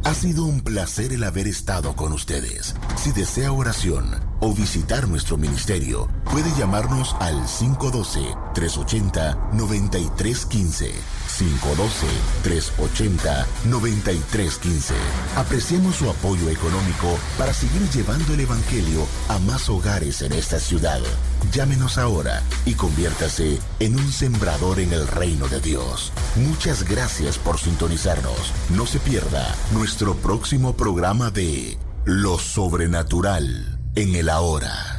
Ha sido un placer el haber estado con ustedes. Si desea oración o visitar nuestro ministerio, puede llamarnos al 512-380-9315. 512-380-9315. Apreciamos su apoyo económico para seguir llevando el Evangelio a más hogares en esta ciudad. Llámenos ahora y conviértase en un sembrador en el reino de Dios. Muchas gracias por sintonizarnos. No se pierda nuestro próximo programa de Lo Sobrenatural en el Ahora.